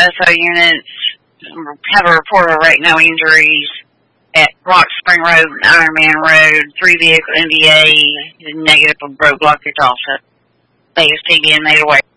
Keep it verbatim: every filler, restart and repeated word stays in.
S O units have a report of rate no injuries at Rock Spring Road and Iron Man Road. Three vehicle N V A negative of road blockage also. A S T being made away.